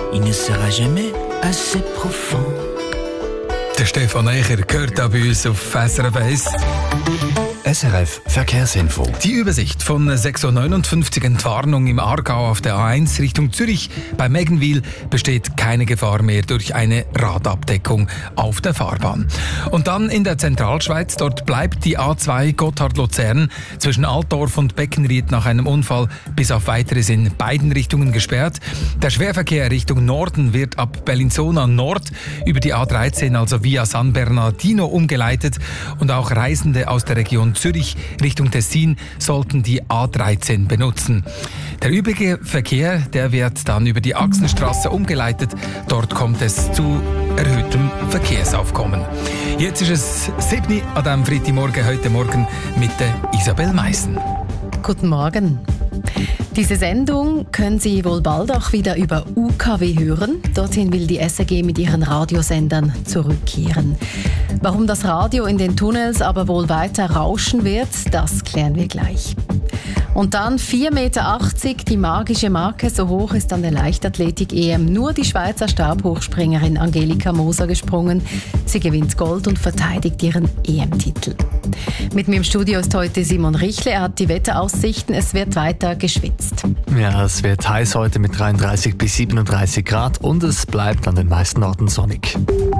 il ne sera jamais assez profond. Der Stefan Eicher gehört da bei uns auf SRF 1. SRF Verkehrsinfo. Die Übersicht von 6.59 Uhr, Entwarnung im Aargau auf der A1 Richtung Zürich. Bei Meggenwil besteht keine Gefahr mehr durch eine Radabdeckung auf der Fahrbahn. Und dann in der Zentralschweiz, dort bleibt die A2 Gotthard-Luzern zwischen Altdorf und Beckenried nach einem Unfall bis auf Weiteres in beiden Richtungen gesperrt. Der Schwerverkehr Richtung Norden wird ab Bellinzona Nord über die A13, also via San Bernardino, umgeleitet und auch Reisende aus der Region Zürich Richtung Tessin sollten die A13 benutzen. Der übrige Verkehr, der wird dann über die Axenstraße umgeleitet. Dort kommt es zu erhöhtem Verkehrsaufkommen. Jetzt ist es 7 Uhr an diesem Freitagmorgen, heute Morgen mit der Isabel Meissen. Guten Morgen. Diese Sendung können Sie wohl bald auch wieder über UKW hören. Dorthin will die SRG mit ihren Radiosendern zurückkehren. Warum das Radio in den Tunnels aber wohl weiter rauschen wird, das klären wir gleich. Und dann 4,80 Meter, die magische Marke, so hoch ist an der Leichtathletik-EM nur die Schweizer Stabhochspringerin Angelika Moser gesprungen. Sie gewinnt Gold und verteidigt ihren EM-Titel. Mit mir im Studio ist heute Simon Richle, er hat die Wetteraussichten, es wird weiter geschwitzt. Ja, es wird heiß heute mit 33 bis 37 Grad und es bleibt an den meisten Orten sonnig.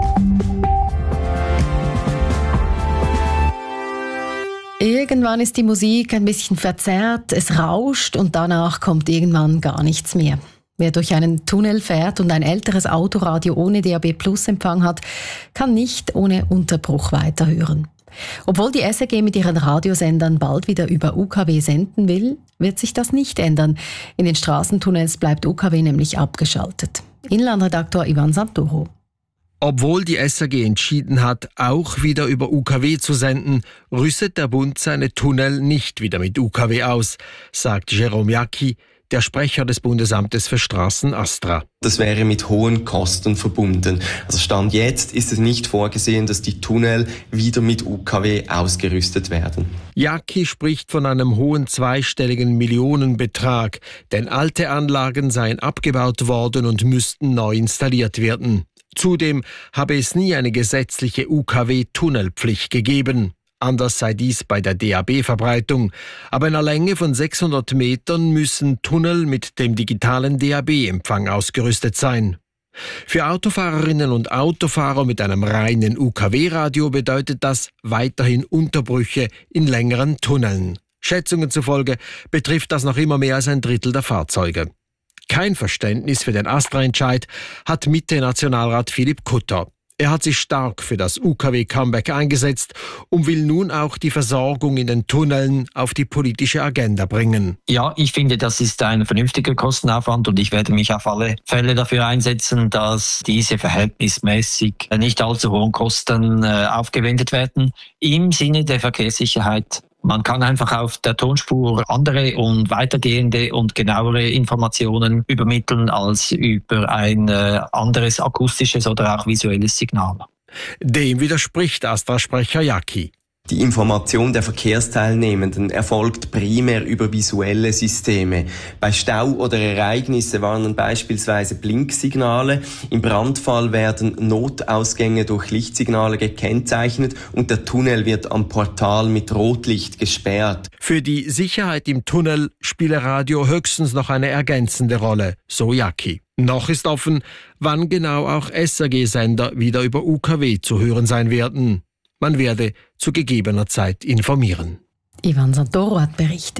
Irgendwann ist die Musik ein bisschen verzerrt, es rauscht und danach kommt irgendwann gar nichts mehr. Wer durch einen Tunnel fährt und ein älteres Autoradio ohne DAB-Plus-Empfang hat, kann nicht ohne Unterbruch weiterhören. Obwohl die SRG mit ihren Radiosendern bald wieder über UKW senden will, wird sich das nicht ändern. In den Straßentunnels bleibt UKW nämlich abgeschaltet. Inlandredaktor Ivan Santoro. Obwohl die SRG entschieden hat, auch wieder über UKW zu senden, rüstet der Bund seine Tunnel nicht wieder mit UKW aus, sagt Jérôme Jacqui, der Sprecher des Bundesamtes für Straßen ASTRA. Das wäre mit hohen Kosten verbunden. Also Stand jetzt ist es nicht vorgesehen, dass die Tunnel wieder mit UKW ausgerüstet werden. Jacqui spricht von einem hohen zweistelligen Millionenbetrag, denn alte Anlagen seien abgebaut worden und müssten neu installiert werden. Zudem habe es nie eine gesetzliche UKW-Tunnelpflicht gegeben. Anders sei dies bei der DAB-Verbreitung. Ab einer Länge von 600 Metern müssen Tunnel mit dem digitalen DAB-Empfang ausgerüstet sein. Für Autofahrerinnen und Autofahrer mit einem reinen UKW-Radio bedeutet das weiterhin Unterbrüche in längeren Tunneln. Schätzungen zufolge betrifft das noch immer mehr als ein Drittel der Fahrzeuge. Kein Verständnis für den ASTRA-Entscheid hat Mitte-Nationalrat Philipp Kutter. Er hat sich stark für das UKW-Comeback eingesetzt und will nun auch die Versorgung in den Tunneln auf die politische Agenda bringen. Ja, ich finde, das ist ein vernünftiger Kostenaufwand und ich werde mich auf alle Fälle dafür einsetzen, dass diese verhältnismäßig nicht allzu hohen Kosten aufgewendet werden im Sinne der Verkehrssicherheit. Man kann einfach auf der Tonspur andere und weitergehende und genauere Informationen übermitteln als über ein anderes akustisches oder auch visuelles Signal. Dem widerspricht ASTRA-Sprecher Jacqui. Die Information der Verkehrsteilnehmenden erfolgt primär über visuelle Systeme. Bei Stau oder Ereignisse warnen beispielsweise Blinksignale. Im Brandfall werden Notausgänge durch Lichtsignale gekennzeichnet und der Tunnel wird am Portal mit Rotlicht gesperrt. Für die Sicherheit im Tunnel spiele Radio höchstens noch eine ergänzende Rolle, so Jacqui. Noch ist offen, wann genau auch SRG-Sender wieder über UKW zu hören sein werden. Man werde zu gegebener Zeit informieren. Ivan Santoro hat berichtet.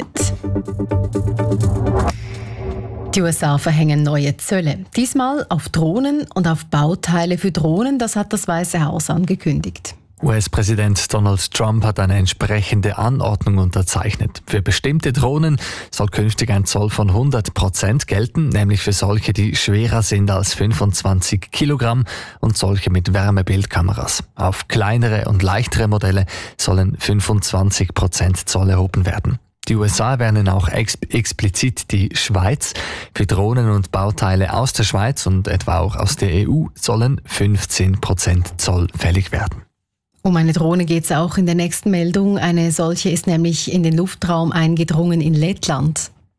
Die USA verhängen neue Zölle. Diesmal auf Drohnen und auf Bauteile für Drohnen. Das hat das Weiße Haus angekündigt. US-Präsident Donald Trump hat eine entsprechende Anordnung unterzeichnet. Für bestimmte Drohnen soll künftig ein Zoll von 100% gelten, nämlich für solche, die schwerer sind als 25 Kilogramm und solche mit Wärmebildkameras. Auf kleinere und leichtere Modelle sollen 25% Zoll erhoben werden. Die USA erwähnen auch explizit die Schweiz. Für Drohnen und Bauteile aus der Schweiz und etwa auch aus der EU sollen 15% Zoll fällig werden. Um eine Drohne geht es auch in der nächsten Meldung. Eine solche ist nämlich in den Luftraum eingedrungen in Lettland.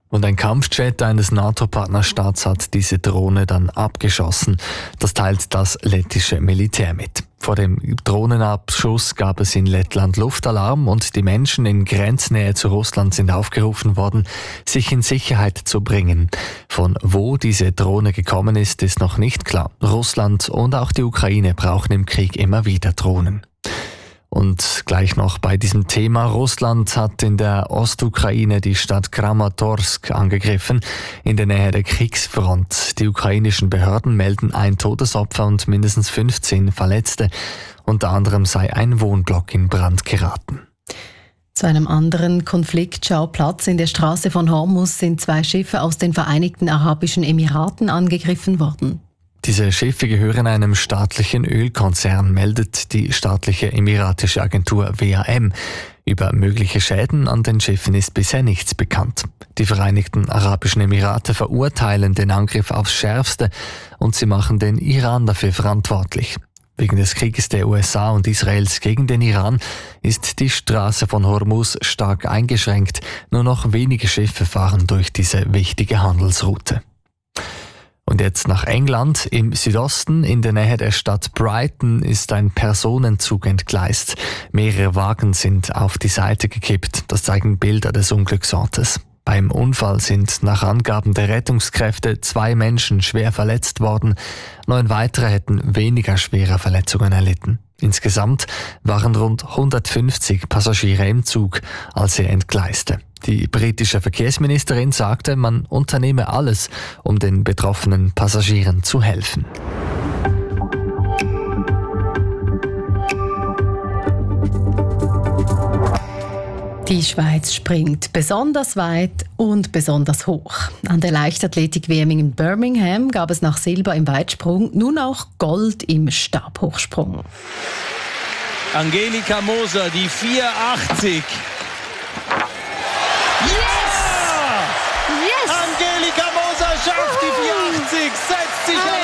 Und ein Kampfjet eines NATO-Partnerstaats hat diese Drohne dann abgeschossen. Das teilt das lettische Militär mit. Vor dem Drohnenabschuss gab es in Lettland Luftalarm und die Menschen in Grenznähe zu Russland sind aufgerufen worden, sich in Sicherheit zu bringen. Von wo diese Drohne gekommen ist, ist noch nicht klar. Russland und auch die Ukraine brauchen im Krieg immer wieder Drohnen. Und gleich noch bei diesem Thema. Russland hat in der Ostukraine die Stadt Kramatorsk angegriffen, in der Nähe der Kriegsfront. Die ukrainischen Behörden melden ein Todesopfer und mindestens 15 Verletzte. Unter anderem sei ein Wohnblock in Brand geraten. Zu einem anderen Konfliktschauplatz in der Straße von Hormuz sind 2 Schiffe aus den Vereinigten Arabischen Emiraten angegriffen worden. Diese Schiffe gehören einem staatlichen Ölkonzern, meldet die staatliche emiratische Agentur WAM. Über mögliche Schäden an den Schiffen ist bisher nichts bekannt. Die Vereinigten Arabischen Emirate verurteilen den Angriff aufs Schärfste und sie machen den Iran dafür verantwortlich. Wegen des Krieges der USA und Israels gegen den Iran ist die Straße von Hormuz stark eingeschränkt. Nur noch wenige Schiffe fahren durch diese wichtige Handelsroute. Und jetzt nach England. Im Südosten, in der Nähe der Stadt Brighton, ist ein Personenzug entgleist. Mehrere Wagen sind auf die Seite gekippt. Das zeigen Bilder des Unglücksortes. Beim Unfall sind nach Angaben der Rettungskräfte 2 Menschen schwer verletzt worden. 9 weitere hätten weniger schwere Verletzungen erlitten. Insgesamt waren rund 150 Passagiere im Zug, als er entgleiste. Die britische Verkehrsministerin sagte, man unternehme alles, um den betroffenen Passagieren zu helfen. Die Schweiz springt besonders weit und besonders hoch. An der Leichtathletik-WM in Birmingham gab es nach Silber im Weitsprung nun auch Gold im Stabhochsprung. Angelika Moser, die 4,80. Yes! Angelika Moser schafft die 4,80, setzt sich an